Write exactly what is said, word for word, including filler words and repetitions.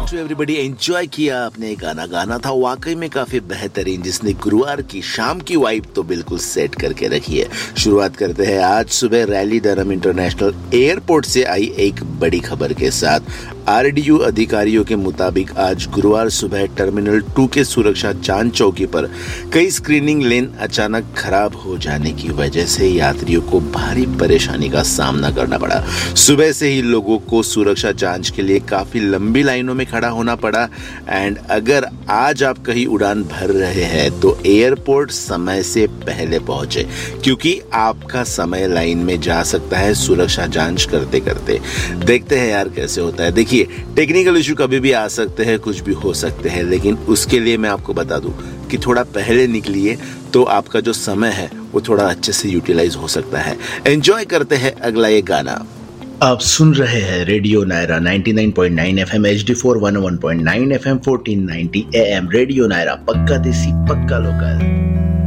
To everybody, enjoy किया आपने गाना। गाना था वाकई में काफी बेहतरीन, जिसने गुरुवार की शाम की वाइब तो बिल्कुल सेट करके रखी है। शुरुआत करते हैं आज सुबह रैली डरहम इंटरनेशनल एयरपोर्ट से आई एक बड़ी खबर के साथ। आरडीयू अधिकारियों के मुताबिक आज गुरुवार सुबह टर्मिनल टू के सुरक्षा जांच चौकी पर कई स्क्रीनिंग लेन अचानक खराब हो जाने की वजह से यात्रियों को भारी परेशानी का सामना करना पड़ा। सुबह से ही लोगों को सुरक्षा जांच के लिए काफी लंबी लाइनों में खड़ा होना पड़ा। एंड अगर आज आप कहीं उड़ान भर रहे हैं तो एयरपोर्ट समय से पहले पहुंचे, क्योंकि आपका समय लाइन में जा सकता है सुरक्षा जांच करते करते। देखते हैं यार कैसे होता है। देखिए, टेक्निकल इशू कभी भी आ सकते हैं, कुछ भी हो सकते हैं, लेकिन उसके लिए मैं आपको बता दूं कि थोड़ा पहले निकलिए तो आपका जो समय है वो थोड़ा अच्छे से यूटिलाइज हो सकता है। एंजॉय करते हैं अगला ये गाना। आप सुन रहे हैं रेडियो नायरा निन्यानवे point now FM, H D four one one point nine FM, fourteen ninety am. Radio Naira, पक्का देसी पक्का लोकल।